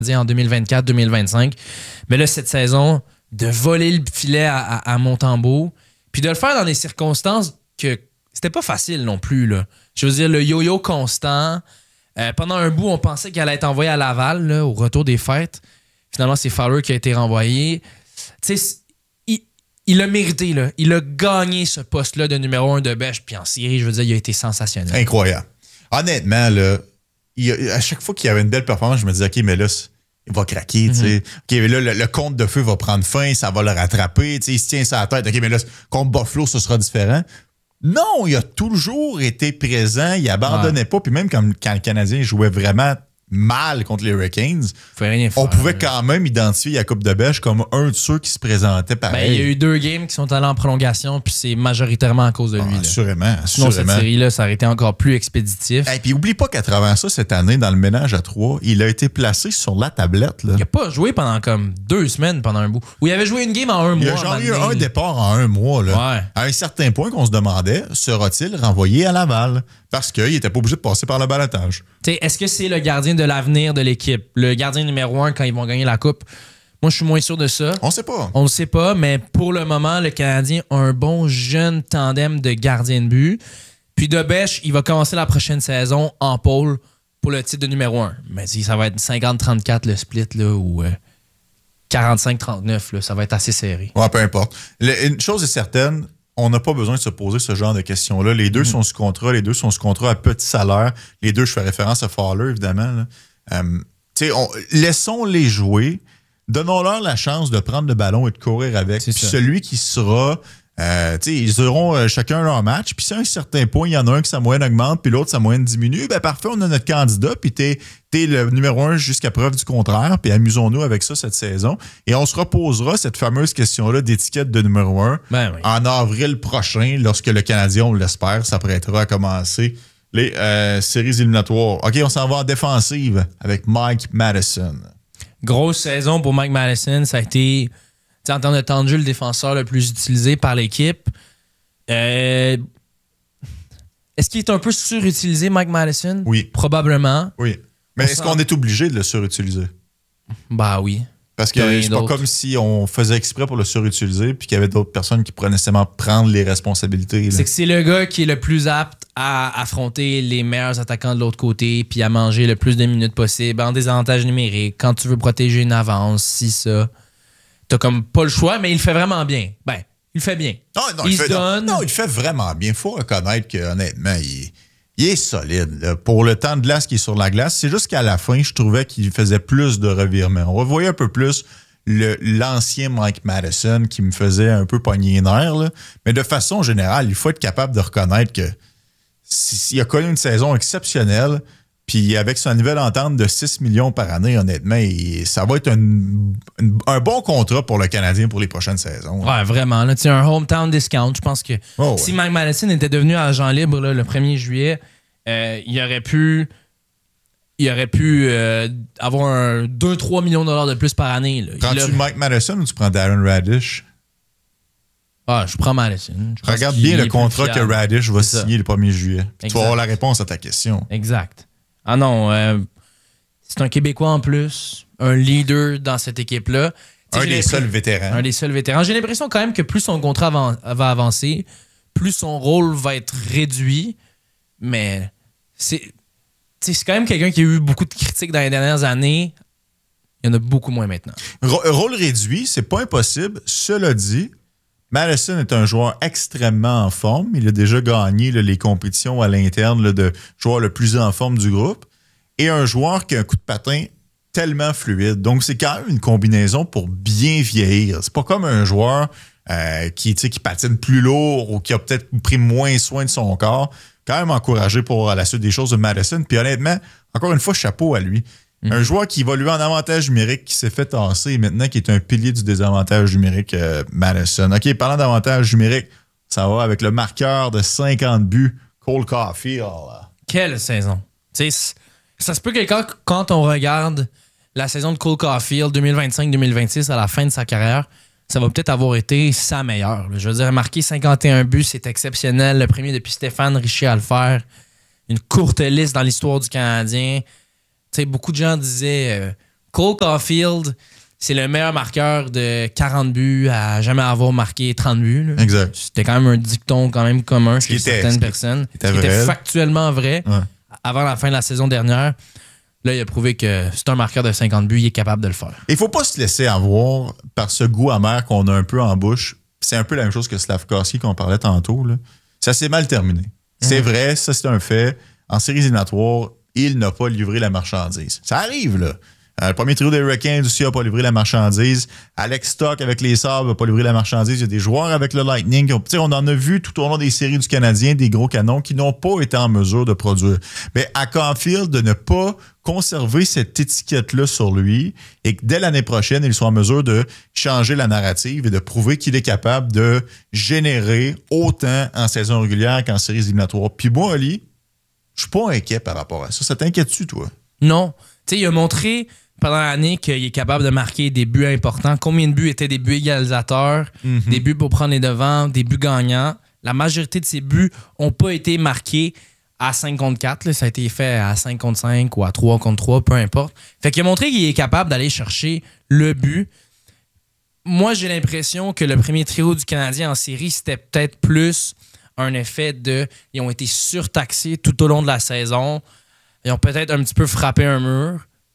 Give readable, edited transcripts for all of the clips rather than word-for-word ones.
en 2024-2025. Mais là, cette saison, de voler le filet à Montembeault, puis de le faire dans des circonstances que c'était pas facile non plus, là. Je veux dire, le yo-yo constant. Pendant un bout, on pensait qu'elle allait être envoyée à Laval, là, au retour des fêtes. Finalement, c'est Fowler qui a été renvoyé. Tu sais, il a mérité, là. Il a gagné ce poste-là de numéro 1 de Bêche. Puis en série, je veux dire, il a été sensationnel. Incroyable. Honnêtement, là, à chaque fois qu'il y avait une belle performance, je me disais, OK, mais là, il va craquer, tu sais. OK, mais là, le compte de feu va prendre fin, ça va le rattraper, tu sais, il se tient sa tête. OK, mais là, contre Buffalo, ce sera différent. Non, il a toujours été présent, il abandonnait pas. Puis même quand le Canadien jouait vraiment mal contre les Hurricanes, on pouvait quand même identifier Jakub de Bêche comme un de ceux qui se présentaient pareil. Il y a eu 2 games qui sont allés en prolongation, puis c'est majoritairement à cause de lui. Assurément. Sinon, cette série-là, ça aurait été encore plus expéditif. Et puis, oublie pas qu'à travers ça, cette année, dans le ménage à 3, il a été placé sur la tablette. Là. Il n'a pas joué pendant comme 2 semaines pendant un bout. Ou il avait joué une game en un mois. Il a genre eu un départ en un mois. Là. Ouais. À un certain point qu'on se demandait, sera-t-il renvoyé à Laval? Parce qu'il n'était pas obligé de passer par le balotage. Est-ce que c'est le gardien de l'avenir de l'équipe? Le gardien numéro 1 quand ils vont gagner la Coupe? Moi, je suis moins sûr de ça. On sait pas. On ne sait pas, mais pour le moment, le Canadien a un bon jeune tandem de gardiens de but. Puis de Bêche, il va commencer la prochaine saison en pôle pour le titre de numéro 1. Mais ça va être 50-34 le split là, ou 45-39. Là, ça va être assez serré. Ouais, peu importe. Une chose est certaine, on n'a pas besoin de se poser ce genre de questions-là. Les deux sont sous contrat, les deux sont sous contrat à petit salaire. Les deux, je fais référence à Fowler, évidemment. Laissons-les jouer. Donnons-leur la chance de prendre le ballon et de courir avec. Puis celui qui sera... ils auront chacun leur match. Puis si à un certain point, il y en a un que sa moyenne augmente, puis l'autre, sa moyenne diminue, ben parfait, on a notre candidat, puis t'es le numéro 1 jusqu'à preuve du contraire, puis amusons-nous avec ça cette saison. Et on se reposera cette fameuse question-là d'étiquette de numéro 1 en avril prochain, lorsque le Canadien, on l'espère, s'apprêtera à commencer les séries éliminatoires. OK, on s'en va en défensive avec Mike Matheson. Grosse saison pour Mike Matheson. Ça a été... en termes de temps de jeu, le défenseur le plus utilisé par l'équipe. Est-ce qu'il est un peu surutilisé, Mike Matheson? Oui. Probablement. Oui. Mais est-ce qu'on est obligé de le surutiliser? Bah oui. Parce que c'est pas comme si on faisait exprès pour le surutiliser puis qu'il y avait d'autres personnes qui pourraient nécessairement prendre les responsabilités. Là. C'est que c'est le gars qui est le plus apte à affronter les meilleurs attaquants de l'autre côté puis à manger le plus de minutes possible en désavantage numérique, quand tu veux protéger une avance, si ça... T'as comme pas le choix, mais il le fait vraiment bien. Ben, il le fait bien. Non, il le fait vraiment bien. Il faut reconnaître qu'honnêtement, il est solide. Là. Pour le temps de glace qui est sur la glace, c'est juste qu'à la fin, je trouvais qu'il faisait plus de revirements. On revoyait un peu plus l'ancien Mike Matheson qui me faisait un peu pogner les nerfs. Là. Mais de façon générale, il faut être capable de reconnaître que s'il a connu une saison exceptionnelle, puis avec son nouvelle entente de 6 millions par année, honnêtement, ça va être un bon contrat pour le Canadien pour les prochaines saisons. Ouais, vraiment. Là, un hometown discount. Je pense que si Mike Matheson était devenu agent libre là, le 1er juillet, il aurait pu avoir 2-3 millions de dollars de plus par année. Là. Prends-tu Mike Matheson ou tu prends Darren Radish? Ah, je prends Matheson. Regarde bien le contrat que Radish va signer le 1er juillet. Tu vas avoir la réponse à ta question. Exact. Ah non, c'est un Québécois en plus, un leader dans cette équipe-là. Un des seuls vétérans. Un des seuls vétérans. J'ai l'impression quand même que plus son contrat va avancer, plus son rôle va être réduit. Mais c'est quand même quelqu'un qui a eu beaucoup de critiques dans les dernières années. Il y en a beaucoup moins maintenant. Rôle réduit, c'est pas impossible. Cela dit, Matheson est un joueur extrêmement en forme. Il a déjà gagné les compétitions à l'interne de joueur le plus en forme du groupe. Et un joueur qui a un coup de patin tellement fluide. Donc, c'est quand même une combinaison pour bien vieillir. C'est pas comme un joueur qui patine plus lourd ou qui a peut-être pris moins soin de son corps. Quand même encouragé pour la suite des choses de Matheson. Puis honnêtement, encore une fois, chapeau à lui. Un joueur qui évolue en avantage numérique, qui s'est fait tasser maintenant, qui est un pilier du désavantage numérique, Matheson. OK, parlant d'avantage numérique, ça va avec le marqueur de 50 buts, Cole Caulfield. Quelle saison! Ça se peut que quand on regarde la saison de Cole Caulfield 2025-2026 à la fin de sa carrière, ça va peut-être avoir été sa meilleure. Je veux dire, marquer 51 buts, c'est exceptionnel. Le premier depuis Stéphane Richer à le faire. Une courte liste dans l'histoire du Canadien. T'sais, beaucoup de gens disaient Cole Caulfield, c'est le meilleur marqueur de 40 buts à jamais avoir marqué 30 buts. Là. Exact. C'était quand même un dicton quand même commun chez certaines personnes. Qui était factuellement vrai avant la fin de la saison dernière. Là, il a prouvé que c'est un marqueur de 50 buts, il est capable de le faire. Il ne faut pas se laisser avoir par ce goût amer qu'on a un peu en bouche. C'est un peu la même chose que Slavkovski qu'on parlait tantôt. Là. Ça s'est mal terminé. C'est vrai, ça c'est un fait. En séries éliminatoires, il n'a pas livré la marchandise. Ça arrive, là. Le premier trio des Hurricanes aussi n'a pas livré la marchandise. Alex Stock avec les Sabres n'a pas livré la marchandise. Il y a des joueurs avec le Lightning. On en a vu tout au long des séries du Canadien, des gros canons qui n'ont pas été en mesure de produire. Mais à Caulfield, de ne pas conserver cette étiquette-là sur lui et que dès l'année prochaine, il soit en mesure de changer la narrative et de prouver qu'il est capable de générer autant en saison régulière qu'en séries éliminatoires. Puis moi, Ali, je suis pas inquiet par rapport à ça. Ça t'inquiète-tu, toi? Non. Tu sais, il a montré pendant l'année qu'il est capable de marquer des buts importants. Combien de buts étaient des buts égalisateurs, des buts pour prendre les devants, des buts gagnants. La majorité de ces buts n'ont pas été marqués à 5 contre 4. Là. Ça a été fait à 5 contre 5 ou à 3 contre 3, peu importe. Fait qu'il a montré qu'il est capable d'aller chercher le but. Moi, j'ai l'impression que le premier trio du Canadien en série, c'était peut-être plus un effet de... Ils ont été surtaxés tout au long de la saison. Ils ont peut-être un petit peu frappé un mur.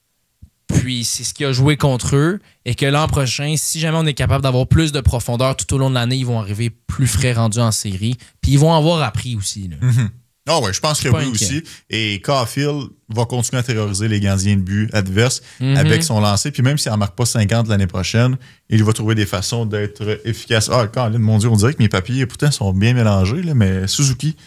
Puis c'est ce qui a joué contre eux. Et que l'an prochain, si jamais on est capable d'avoir plus de profondeur tout au long de l'année, ils vont arriver plus frais rendus en série. Puis ils vont avoir appris aussi. Là. Ah ouais, je pense que oui aussi. Et Caulfield va continuer à terroriser les gardiens de but adverses avec son lancer. Puis même s'il n'en marque pas 50 l'année prochaine, il va trouver des façons d'être efficace. Ah, Colin, mon Dieu, on dirait que mes papiers, pourtant, sont bien mélangés. Là, mais Suzuki,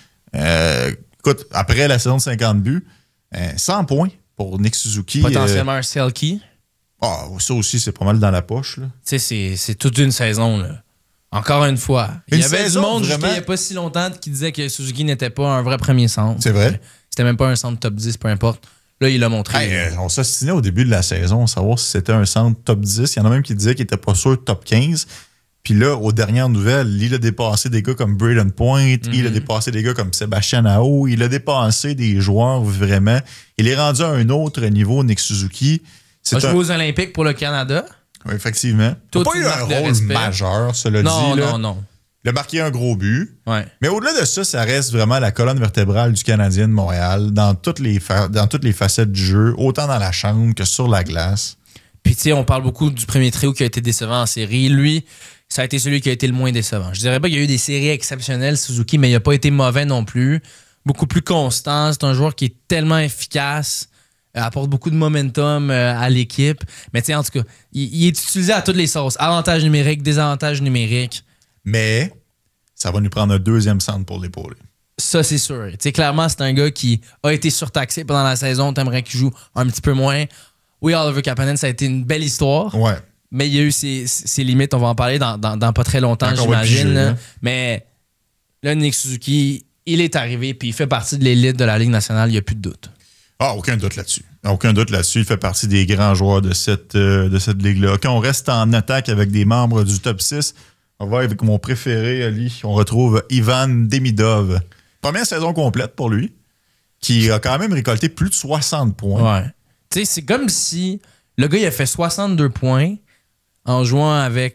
écoute, après la saison de 50 buts, 100 points pour Nick Suzuki. Potentiellement un Selke. Ah, ça aussi, c'est pas mal dans la poche. Tu sais, c'est toute une saison. Là. Encore une fois. Il y avait du monde jusqu'il n'y a pas si longtemps qui disait que Suzuki n'était pas un vrai premier centre. C'est vrai. C'était même pas un centre top 10, peu importe. Là, il l'a montré. Hey, on s'ostinait au début de la saison, savoir si c'était un centre top 10. Il y en a même qui disaient qu'il n'était pas sûr top 15. Puis là, aux dernières nouvelles, il a dépassé des gars comme Braden Point, il a dépassé des gars comme Sébastien Aho, il a dépassé des joueurs vraiment. Il est rendu à un autre niveau, Nick Suzuki. Il a joué aux Olympiques pour le Canada. Oui, effectivement. Il n'a pas eu un rôle majeur, cela dit. Non. Il a marqué un gros but. Ouais. Mais au-delà de ça, ça reste vraiment la colonne vertébrale du Canadien de Montréal dans toutes les facettes du jeu, autant dans la chambre que sur la glace. Puis, tu sais, on parle beaucoup du premier trio qui a été décevant en série. Lui, ça a été celui qui a été le moins décevant. Je dirais pas qu'il y a eu des séries exceptionnelles, Suzuki, mais il n'a pas été mauvais non plus. Beaucoup plus constant. C'est un joueur qui est tellement efficace. Apporte beaucoup de momentum à l'équipe. Mais tu sais, en tout cas, il est utilisé à toutes les sauces. Avantages numériques, désavantages numériques. Mais ça va nous prendre un deuxième centre pour l'épauler. Ça, c'est sûr. Tu sais, clairement, c'est un gars qui a été surtaxé pendant la saison. T'aimerais qu'il joue un petit peu moins. Oui, Oliver Kapanen, ça a été une belle histoire. Ouais. Mais il y a eu ses limites. On va en parler dans pas très longtemps, j'imagine. Là. Mais là, Nick Suzuki, il est arrivé puis il fait partie de l'élite de la Ligue nationale. Il n'y a plus de doute. Ah, aucun doute là-dessus. Aucun doute là-dessus. Il fait partie des grands joueurs de cette ligue-là. OK, on reste en attaque avec des membres du top 6. On va avec mon préféré, Ali. On retrouve Ivan Demidov. Première saison complète pour lui, qui a quand même récolté plus de 60 points. Ouais. Tu sais, c'est comme si le gars, il a fait 62 points en jouant avec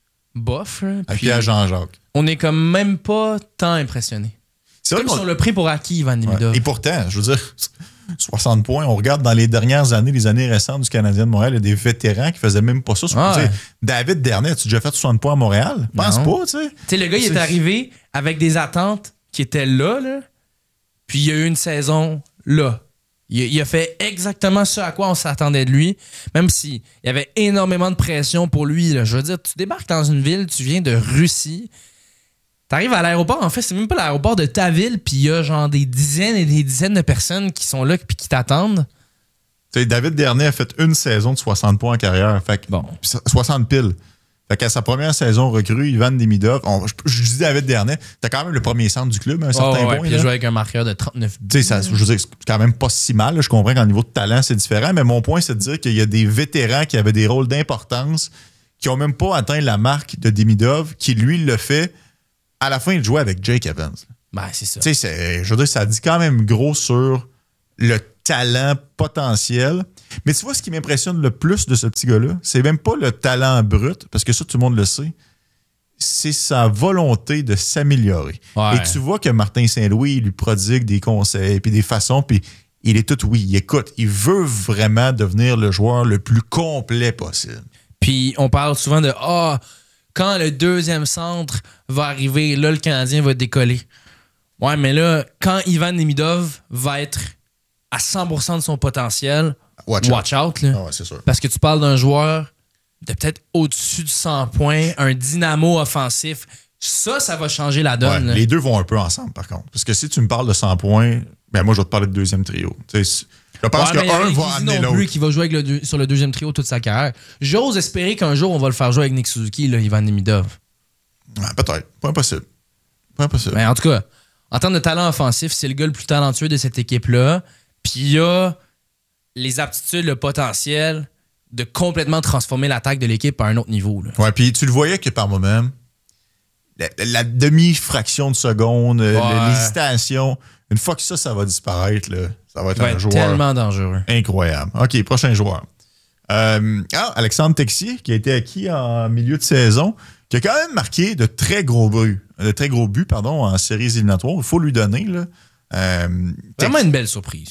Boff. Avec Pierre Jean-Jacques. On n'est comme même pas tant impressionné. C'est comme si on l'a pris pour acquis, Ivan Demidov. Ouais. Et pourtant, je veux dire, 60 points, on regarde dans les dernières années, les années récentes du Canadien de Montréal, il y a des vétérans qui faisaient même pas ça. Ouais. David Dernay, as-tu déjà fait 60 points à Montréal? Pense pas, tu sais. Tu sais, le gars, il est arrivé avec des attentes qui étaient là, puis il y a eu une saison là. Il a fait exactement ce à quoi on s'attendait de lui, même s'il y avait énormément de pression pour lui. Là. Je veux dire, tu débarques dans une ville, tu viens de Russie, t'arrives à l'aéroport, en fait, c'est même pas l'aéroport de ta ville, puis il y a genre des dizaines et des dizaines de personnes qui sont là puis qui t'attendent. Tu sais, David Dernay a fait une saison de 60 points en carrière, fait que 60 piles. Fait qu'à sa première saison recrue, Ivan Demidov, je dis David Dernay, t'as quand même le premier centre du club à un certain point. Puis il a joué avec un marqueur de 39 buts. Tu sais, je veux dire, c'est quand même pas si mal. Là. Je comprends qu'en niveau de talent, c'est différent, mais mon point, c'est de dire qu'il y a des vétérans qui avaient des rôles d'importance qui n'ont même pas atteint la marque de Demidov, qui lui le fait à la fin, il jouait avec Jake Evans. Ben, c'est ça. Tu sais, je veux dire, ça dit quand même gros sur le talent potentiel. Mais tu vois, ce qui m'impressionne le plus de ce petit gars-là, c'est même pas le talent brut, parce que ça, tout le monde le sait, c'est sa volonté de s'améliorer. Ouais. Et tu vois que Martin Saint-Louis, il lui prodigue des conseils, puis des façons, puis il est tout oui, il écoute. Il veut vraiment devenir le joueur le plus complet possible. Puis on parle souvent de quand le deuxième centre va arriver, là, le Canadien va décoller. Ouais, mais là, quand Ivan Demidov va être à 100% de son potentiel, watch out là. Ah ouais, c'est sûr. Parce que tu parles d'un joueur de peut-être au-dessus de 100 points, un dynamo offensif. Ça va changer la donne. Ouais, les deux vont un peu ensemble, par contre. Parce que si tu me parles de 100 points, ben moi, je vais te parler de deuxième trio. Tu sais, je pense qu'un va amener non plus l'autre. qu'il va jouer avec sur le deuxième trio toute sa carrière. J'ose espérer qu'un jour, on va le faire jouer avec Nick Suzuki, là, Ivan Demidov. Ouais, peut-être. Pas impossible. Pas impossible. Mais en tout cas, en termes de talent offensif, c'est le gars le plus talentueux de cette équipe-là. Puis il a les aptitudes, le potentiel de complètement transformer l'attaque de l'équipe à un autre niveau. Là. Ouais, puis tu le voyais que par moment, la demi-fraction de seconde, l'hésitation, une fois que ça va disparaître, là, ça va être un joueur tellement dangereux. incroyable. OK, prochain joueur. Alexandre Texier, qui a été acquis en milieu de saison, qui a quand même marqué de très gros buts en séries éliminatoires. Il faut lui donner. Là. Vraiment une belle surprise.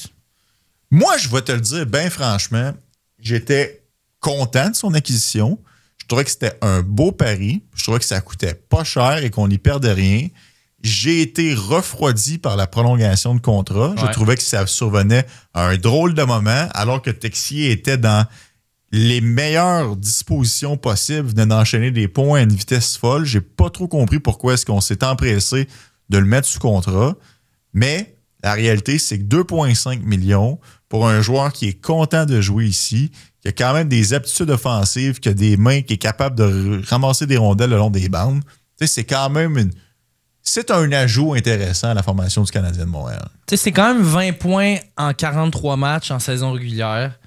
Moi, je vais te le dire, bien franchement, j'étais content de son acquisition. Je trouvais que c'était un beau pari. Je trouvais que ça coûtait pas cher et qu'on n'y perdait rien. J'ai été refroidi par la prolongation de contrat. Je trouvais que ça survenait à un drôle de moment, alors que Texier était dans les meilleures dispositions possibles, venait d'enchaîner des points à une vitesse folle. J'ai pas trop compris pourquoi est-ce qu'on s'est empressé de le mettre sous contrat. Mais la réalité, c'est que 2,5 millions pour un joueur qui est content de jouer ici, qui a quand même des aptitudes offensives, qui a des mains, qui est capable de ramasser des rondelles le long des bandes. Tu sais, c'est quand même c'est un ajout intéressant à la formation du Canadien de Montréal. Tu sais, c'est quand même 20 points en 43 matchs en saison régulière,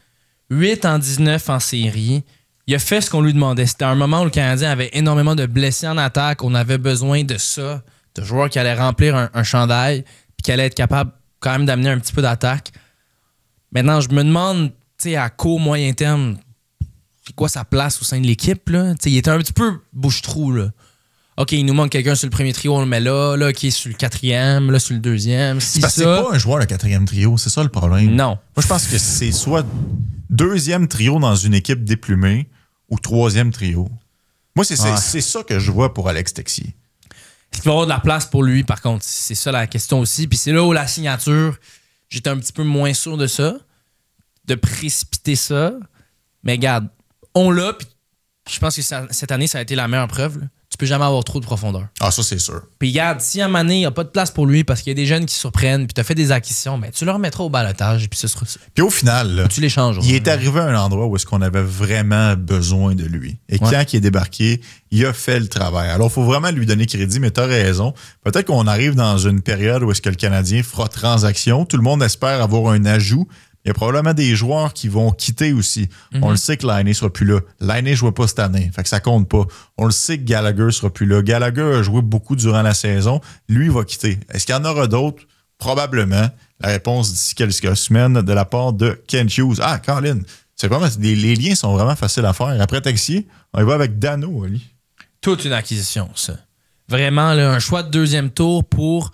8 en 19 en série. Il a fait ce qu'on lui demandait. C'était un moment où le Canadien avait énormément de blessés en attaque. On avait besoin de ça, de joueurs qui allaient remplir un chandail puis qui allaient être capables quand même d'amener un petit peu d'attaque. Maintenant, je me demande, tu sais, à court, moyen terme, c'est quoi sa place au sein de l'équipe, là? Tu sais, il était un petit peu bouche-trou, là. OK, il nous manque quelqu'un sur le premier trio, on le met là, qui est sur le quatrième, là, sur le deuxième. C'est parce que c'est pas un joueur de quatrième trio, c'est ça le problème. Non. Moi, je pense que c'est soit deuxième trio dans une équipe déplumée ou troisième trio. Moi, c'est ça que je vois pour Alex Texier. Est-ce qu'il va y avoir de la place pour lui, par contre? C'est ça la question aussi. Puis c'est là où la signature, j'étais un petit peu moins sûr de ça, de précipiter ça. Mais regarde, on l'a, puis je pense que cette année, ça a été la meilleure preuve, là. Tu peux jamais avoir trop de profondeur. Ah, ça, c'est sûr. Puis regarde, si à un moment donné, il n'y a pas de place pour lui parce qu'il y a des jeunes qui surprennent, puis tu as fait des acquisitions, ben, tu le remettras au balotage, puis ce sera ça. Puis au final, là, tu l'échanges. Il est arrivé à un endroit où est-ce qu'on avait vraiment besoin de lui. Et quand il est débarqué, il a fait le travail. Alors, il faut vraiment lui donner crédit, mais tu as raison. Peut-être qu'on arrive dans une période où est-ce que le Canadien fera transaction. Tout le monde espère avoir un ajout. Il y a probablement des joueurs qui vont quitter aussi. Mm-hmm. On le sait que Laine sera plus là. Laine ne joue pas cette année, fait que ça compte pas. On le sait que Gallagher sera plus là. Gallagher a joué beaucoup durant la saison. Lui, il va quitter. Est-ce qu'il y en aura d'autres? Probablement. La réponse d'ici quelques semaines de la part de Ken Hughes. Ah, Colin, c'est vraiment, les liens sont vraiment faciles à faire. Après Texier, on y va avec Dano, Ali. Toute une acquisition, ça. Vraiment, là, un choix de deuxième tour pour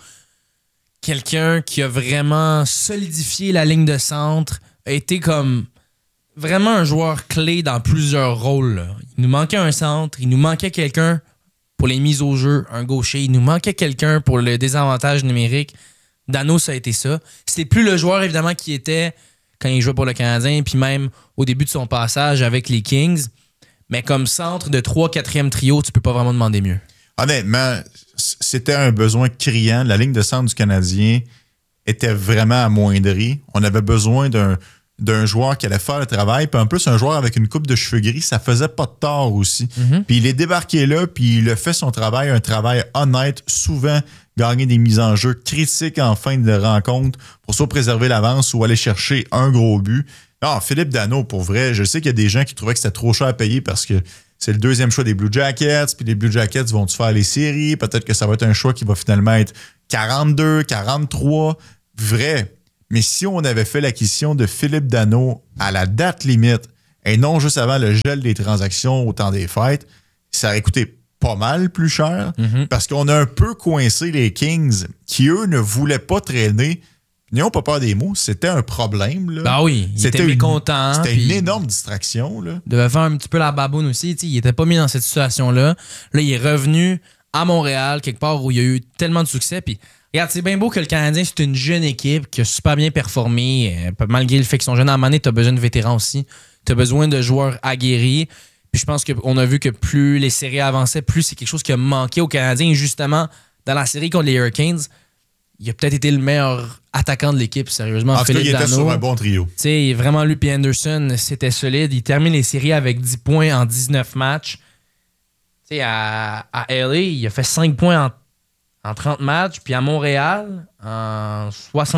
quelqu'un qui a vraiment solidifié la ligne de centre, a été comme vraiment un joueur clé dans plusieurs rôles. Là. Il nous manquait un centre, il nous manquait quelqu'un pour les mises au jeu, un gaucher, il nous manquait quelqu'un pour le désavantage numérique. Dano, ça a été ça. C'était plus le joueur, évidemment, qui était quand il jouait pour le Canadien, puis même au début de son passage avec les Kings. Mais comme centre de 3-4e trio, tu peux pas vraiment demander mieux. Honnêtement, c'était un besoin criant. La ligne de centre du Canadien était vraiment amoindrie. On avait besoin d'un joueur qui allait faire le travail. Puis en plus, un joueur avec une coupe de cheveux gris, ça faisait pas de tort aussi. Mm-hmm. Puis il est débarqué là, puis il a fait son travail, un travail honnête, souvent gagner des mises en jeu critiques en fin de rencontre pour soit préserver l'avance ou aller chercher un gros but. Non, Philippe Dano, pour vrai, je sais qu'il y a des gens qui trouvaient que c'était trop cher à payer parce que c'est le deuxième choix des Blue Jackets, puis les Blue Jackets vont-tu faire les séries? Peut-être que ça va être un choix qui va finalement être 42, 43. Vrai. Mais si on avait fait l'acquisition de Philippe Danault à la date limite et non juste avant le gel des transactions au temps des fêtes, ça aurait coûté pas mal plus cher parce qu'on a un peu coincé les Kings qui, eux, ne voulaient pas traîner. N'ayons pas peur des mots, c'était un problème. Là. Ben oui, il était mécontent. C'était une énorme distraction. Là. Il devait faire un petit peu la baboune aussi. Il n'était pas mis dans cette situation-là. Là, il est revenu à Montréal, quelque part où il y a eu tellement de succès. Puis, regarde, c'est bien beau que le Canadien, c'est une jeune équipe qui a super bien performé. Malgré le fait qu'ils sont jeunes, à un moment donné, tu as besoin de vétérans aussi. Tu as besoin de joueurs aguerris. Puis je pense qu'on a vu que plus les séries avançaient, plus c'est quelque chose qui a manqué aux Canadiens. Et justement, dans la série contre les Hurricanes, il a peut-être été le meilleur attaquant de l'équipe, sérieusement. En tout cas, il était sur un bon trio. Tu sais, vraiment, lui et Anderson, c'était solide. Il termine les séries avec 10 points en 19 matchs. Tu sais, à LA, il a fait 5 points en 30 matchs. Puis à Montréal, en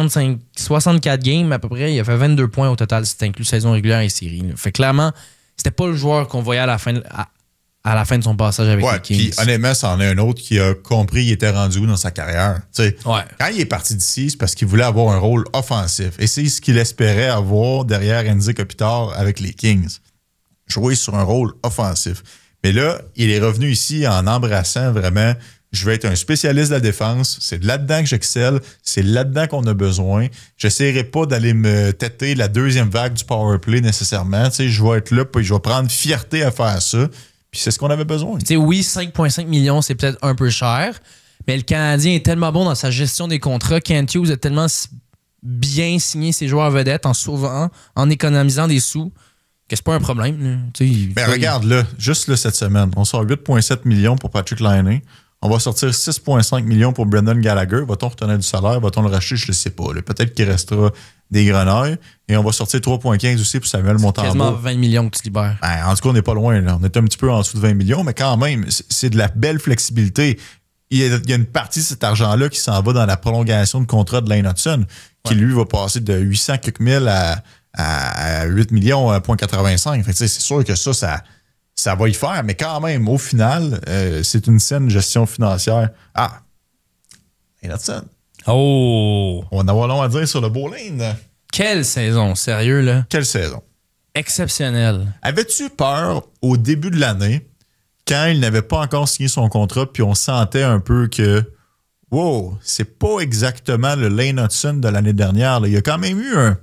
64 games à peu près, il a fait 22 points au total, si tu inclus saison régulière et série. Là. Fait clairement, c'était pas le joueur qu'on voyait à la fin de son passage avec les Kings. Puis honnêtement, c'en est un autre qui a compris il était rendu où dans sa carrière. Ouais. Quand il est parti d'ici, c'est parce qu'il voulait avoir un rôle offensif. Et c'est ce qu'il espérait avoir derrière Andy Kopitar avec les Kings. Jouer sur un rôle offensif. Mais là, il est revenu ici en embrassant vraiment, je vais être un spécialiste de la défense. C'est là-dedans que j'excelle. C'est là-dedans qu'on a besoin. J'essaierai pas d'aller me têter la deuxième vague du power play nécessairement. Je vais être là, puis je vais prendre fierté à faire ça. Puis c'est ce qu'on avait besoin. Oui, 5,5 millions, c'est peut-être un peu cher, mais le Canadien est tellement bon dans sa gestion des contrats. Kent Hughes a tellement bien signé ses joueurs vedettes en sauvant, en économisant des sous, que c'est pas un problème. Mais regarde, là, juste là, cette semaine, on sort 8,7 millions pour Patrick Laine. On va sortir 6,5 millions pour Brendan Gallagher. Va-t-on retenir du salaire? Va-t-on le racheter? Je ne sais pas. Là. Peut-être qu'il restera des grenailles. Et on va sortir 3,15 aussi pour Samuel Montembeault. Quasiment 20 millions que tu libères. Ben, en tout cas, on n'est pas loin. Là. On est un petit peu en dessous de 20 millions, mais quand même, c'est de la belle flexibilité. Il y a une partie de cet argent-là qui s'en va dans la prolongation de contrat de Lane Hudson, qui lui va passer de 800 quelques mille à 8 millions, 0,85. Fait que, c'est sûr que ça va y faire, mais quand même, au final, c'est une saine gestion financière. Ah! Lane Hudson. Oh! On va en avoir long à dire sur le beau Lane. Quelle saison, sérieux, là? Quelle saison? Exceptionnelle. Avais-tu peur au début de l'année, quand il n'avait pas encore signé son contrat, puis on sentait un peu que, wow, c'est pas exactement le Lane Hudson de l'année dernière. Là. Il y a quand même eu un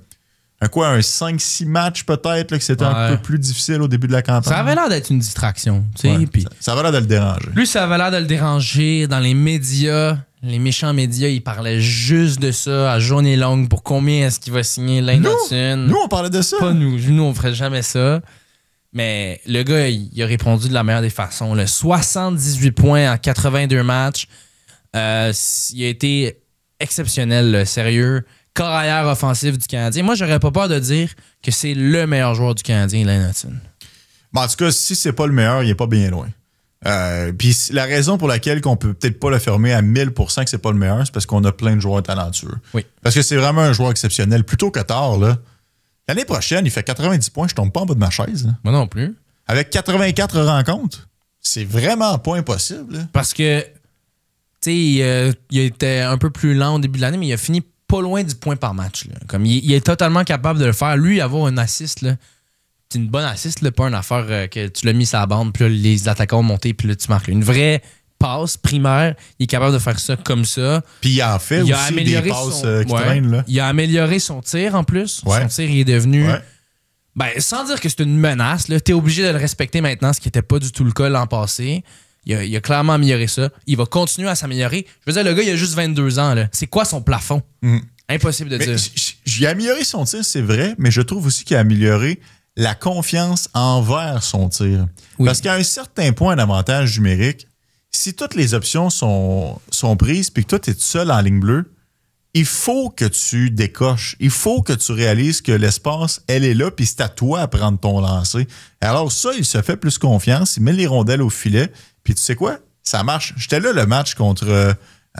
5-6 matchs peut-être, là, que c'était un peu plus difficile au début de la campagne. Ça avait l'air d'être une distraction. Ça avait l'air de le déranger. Lui, ça avait l'air de le déranger. Dans les médias, les méchants médias, ils parlaient juste de ça à journée longue pour combien est-ce qu'il va signer Lane Hudson. Nous, on parlait de ça. Pas nous. Nous, on ferait jamais ça. Mais le gars, il a répondu de la meilleure des façons. Là. 78 points en 82 matchs. Il a été exceptionnel, là, sérieux. Corps arrière offensif du Canadien. Moi, j'aurais pas peur de dire que c'est le meilleur joueur du Canadien, Lane Hudson. Bon, en tout cas, si c'est pas le meilleur, il est pas bien loin. Puis la raison pour laquelle on peut peut-être pas le fermer à 1000% que c'est pas le meilleur, c'est parce qu'on a plein de joueurs talentueux. Oui. Parce que c'est vraiment un joueur exceptionnel. Plutôt que tard, là. L'année prochaine, il fait 90 points, je tombe pas en bas de ma chaise. Là. Moi non plus. Avec 84 rencontres, c'est vraiment pas impossible. Là. Parce que, tu sais, il était un peu plus lent au début de l'année, mais il a fini pas loin du point par match. Là. Comme il est totalement capable de le faire. Lui, avoir un assist, là, c'est une bonne assist, là, pas une affaire que tu l'as mis sur la bande, puis là, les attaquants ont monté, puis là, tu marques. Une vraie passe primaire, il est capable de faire ça comme ça. Puis il en fait aussi des passes qui traînent. Là. Il a amélioré son tir en plus. Ouais. Son tir, il est devenu... Ouais. Ben, sans dire que c'est une menace, tu es obligé de le respecter maintenant, ce qui n'était pas du tout le cas l'an passé. Il a clairement amélioré ça. Il va continuer à s'améliorer. Je veux dire, le gars, il a juste 22 ans. Là. C'est quoi son plafond? Impossible de dire. Il a amélioré son tir, c'est vrai, mais je trouve aussi qu'il a amélioré la confiance envers son tir. Oui. Parce qu'à un certain point d'avantage numérique, si toutes les options sont prises puis que toi, tu es tout seul en ligne bleue, il faut que tu décoches. Il faut que tu réalises que l'espace, elle est là, puis c'est à toi à prendre ton lancer. Alors ça, il se fait plus confiance, il met les rondelles au filet, puis tu sais quoi? Ça marche. J'étais là le match contre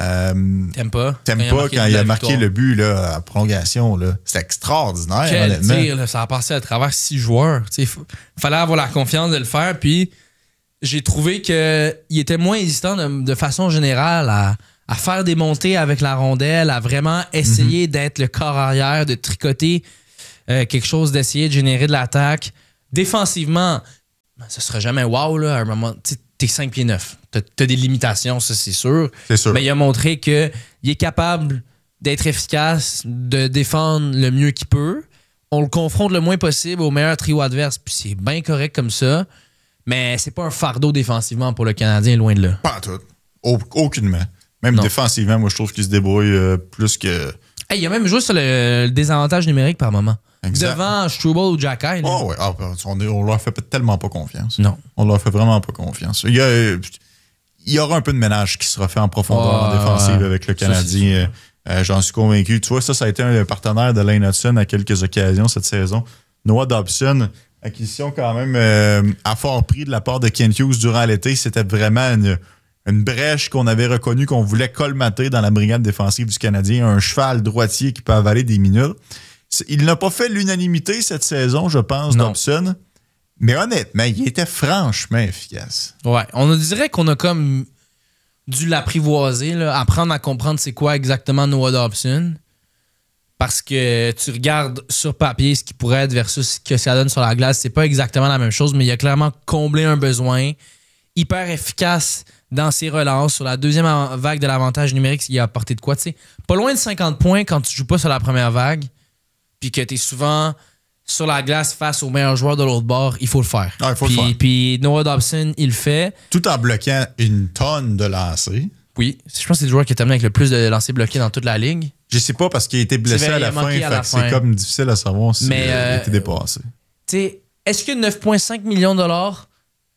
Tampa quand il a marqué le but là, à prolongation. Là. C'était extraordinaire, honnêtement. Tir, là, ça a passé à travers 6 joueurs. Il fallait avoir la confiance de le faire, puis j'ai trouvé qu'il était moins hésitant de façon générale à faire des montées avec la rondelle, à vraiment essayer d'être le corps arrière, de tricoter quelque chose, d'essayer de générer de l'attaque. Défensivement, ce sera jamais wow, là, à un moment. T'es 5 pieds 9. T'as des limitations, ça, c'est sûr. C'est sûr. Mais il a montré qu'il est capable d'être efficace, de défendre le mieux qu'il peut. On le confronte le moins possible au meilleur trio adverse, puis c'est bien correct comme ça. Mais c'est pas un fardeau défensivement pour le Canadien, loin de là. Pas en tout. Aucunement. Même défensivement, moi, je trouve qu'il se débrouille plus que... Hey, il a même joué sur le désavantage numérique par moment. Exact. Devant Struble ou Jacky. Oh, ouais. On leur fait tellement pas confiance. Non. On leur fait vraiment pas confiance. Il y aura un peu de ménage qui sera fait en profondeur en défensive avec le Canadien. J'en suis convaincu. Tu vois, ça a été un partenaire de Lane Hudson à quelques occasions cette saison. Noah Dobson, acquisition quand même à fort prix de la part de Kent Hughes durant l'été. C'était vraiment une brèche qu'on avait reconnue, qu'on voulait colmater dans la brigade défensive du Canadien. Un cheval droitier qui peut avaler des minutes. Il n'a pas fait l'unanimité cette saison, je pense, Dobson. Mais honnêtement, il était franchement efficace. Ouais, on dirait qu'on a comme dû l'apprivoiser, là, apprendre à comprendre c'est quoi exactement Noah Dobson. Parce que tu regardes sur papier ce qui pourrait être versus ce que ça donne sur la glace, c'est pas exactement la même chose, mais il a clairement comblé un besoin. Hyper efficace dans ses relances. Sur la deuxième vague de l'avantage numérique, il a apporté de quoi, tu sais. Pas loin de 50 points quand tu joues pas sur la première vague, puis que tu es souvent sur la glace face aux meilleurs joueurs de l'autre bord, il faut le faire. Ah, il faut le faire. Puis Noah Dobson, il le fait. Tout en bloquant une tonne de lancers. Oui. Je pense que c'est le joueur qui est amené avec le plus de lancers bloqués dans toute la ligue. Je sais pas parce qu'il a été blessé à la fin. C'est comme difficile à savoir s'il a été dépassé. Tu sais, est-ce que 9,5 millions de dollars,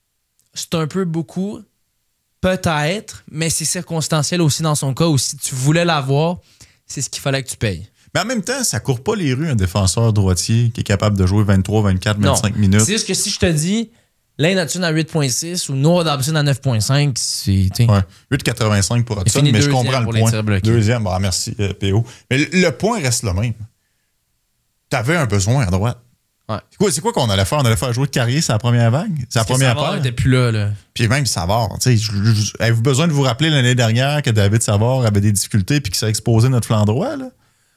c'est un peu beaucoup? Peut-être, mais c'est circonstanciel aussi dans son cas où si tu voulais l'avoir, c'est ce qu'il fallait que tu payes. Mais en même temps, ça court pas les rues un défenseur droitier qui est capable de jouer 23, 24, 25 minutes. C'est juste que si je te dis Lane Hudson à 8,6 ou Noah Dobson à 9,5, c'est... Ouais, 8,85 pour Hudson, mais je comprends le point. Deuxième, merci PO. Mais le point reste le même. T'avais un besoin à droite. Ouais. C'est quoi qu'on allait faire? On allait faire jouer de Carrier sur la première vague? C'est la première paire? Savard n'était plus là. Puis même Savard. Avez-vous besoin de vous rappeler l'année dernière que David Savard avait des difficultés puis qu'il s'est exposé notre flanc droit, là?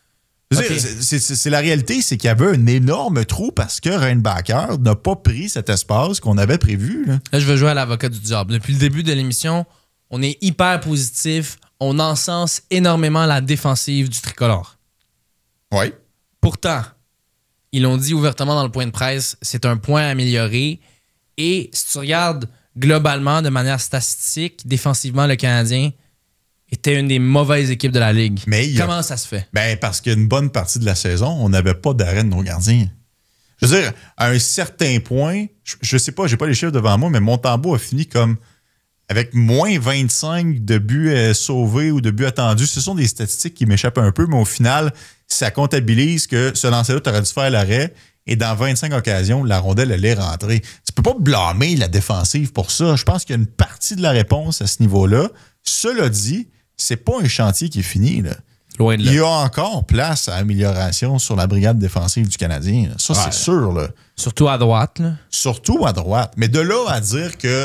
Okay. C'est la réalité, c'est qu'il y avait un énorme trou parce que Reinbacher n'a pas pris cet espace qu'on avait prévu. Là, je veux jouer à l'avocat du diable. Depuis le début de l'émission, on est hyper positif. On encense énormément la défensive du tricolore. Oui. Pourtant, ils l'ont dit ouvertement dans le point de presse, c'est un point amélioré. Et si tu regardes globalement, de manière statistique, défensivement, le Canadien était une des mauvaises équipes de la Ligue. Comment ça se fait? Ben parce qu'une bonne partie de la saison, on n'avait pas d'arrêt de nos gardiens. Je veux dire, à un certain point, je sais pas, j'ai pas les chiffres devant moi, mais Montembeault a fini comme avec moins 25 de buts sauvés ou de buts attendus. Ce sont des statistiques qui m'échappent un peu, mais au final, ça comptabilise que ce lancer-là, tu aurais dû faire l'arrêt et dans 25 occasions, la rondelle allait rentrer. Tu peux pas blâmer la défensive pour ça. Je pense qu'il y a une partie de la réponse à ce niveau-là. Cela dit, c'est pas un chantier qui est fini. Là. Loin de là. Il y a encore place à amélioration sur la brigade défensive du Canadien. Ça, c'est sûr. Là. Surtout à droite. Là. Surtout à droite. Mais de là à dire que